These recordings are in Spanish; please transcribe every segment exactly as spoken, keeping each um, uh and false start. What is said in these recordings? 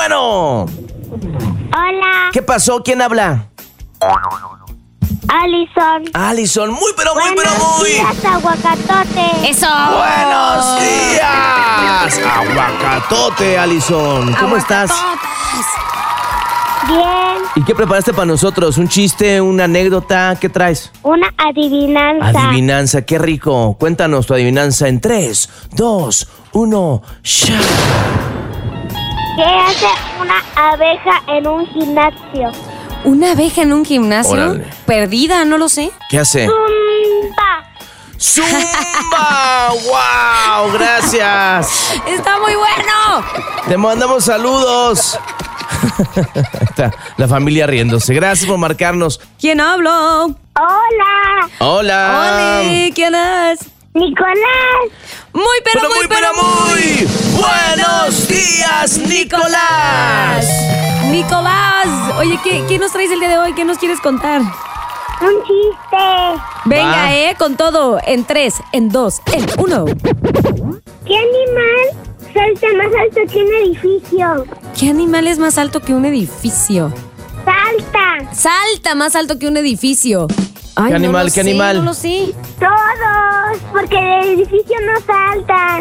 bueno. Hola. ¿Qué pasó? ¿Quién habla? Alison. Alison, muy pero muy Buenos pero muy. días, aguacatote. ¡Eso! ¡Buenos días! Aguacatote, Alison. ¿Cómo estás? Bien. ¿Y qué preparaste para nosotros? ¿Un chiste, una anécdota? ¿Qué traes? Una adivinanza. Adivinanza, qué rico. Cuéntanos tu adivinanza en tres, dos, uno, ¡ya! ¿Qué hace una abeja en un gimnasio? ¿Una abeja en un gimnasio? Órale. Perdida, no lo sé. ¿Qué hace? Zumba. ¡Zumba! ¡Wow! ¡Gracias! ¡Está muy bueno! Te mandamos saludos. Está la familia riéndose. Gracias por marcarnos. ¿Quién habló? Hola. Hola. Hola, ¿quién es? Nicolás. Muy, pero, Pero muy, pero muy. Buenos días, Nicolás. Nicolás. Oye, ¿qué, ¿qué nos traes el día de hoy? ¿Qué nos quieres contar? Un chiste. Venga, Va. eh, con todo. En tres, en dos, en uno. ¿Qué animal salta más alto que un edificio? ¿Qué animal es más alto que un edificio? Salta. Salta más alto que un edificio. Ay, ¿Qué no animal, lo qué sé, animal? No lo sé. Todos. Porque el edificio no salta.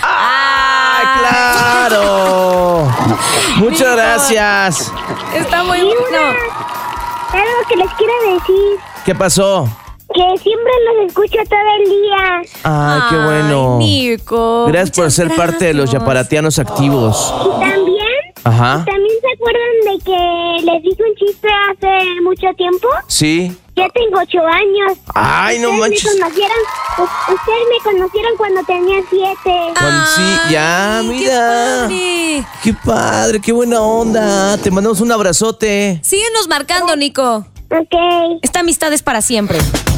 ¡Ah, claro! Muchas Nico. gracias. Está muy Y bueno. una, algo que les quiero decir. ¿Qué pasó? Que siempre los escucho todo el día. Ay, qué bueno. Ay, Nico. Gracias por muchas ser parte de los gracias. yaparatianos activos. Y también, Ajá. ¿también se acuerdan de que les dije un chiste hace mucho tiempo? ¿Sí? Ya tengo ocho años. Ay, no Ustedes manches. Me conocieron, u- ustedes me conocieron cuando tenía siete. Cuando sí, ya, Ay, mira. Qué padre. Qué padre, qué buena onda. Te mandamos un abrazote. Síguenos marcando, Nico. Ok. Esta amistad es para siempre.